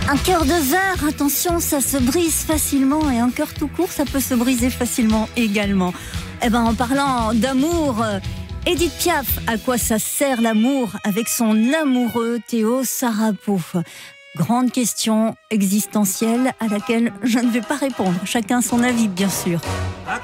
Un cœur de verre, attention, ça se brise facilement, et un cœur tout court, ça peut se briser facilement également. Eh ben, en parlant d'amour, Édith Piaf, à quoi ça sert l'amour, avec son amoureux Théo Sarapo? Grande question existentielle à laquelle je ne vais pas répondre. Chacun son avis, bien sûr.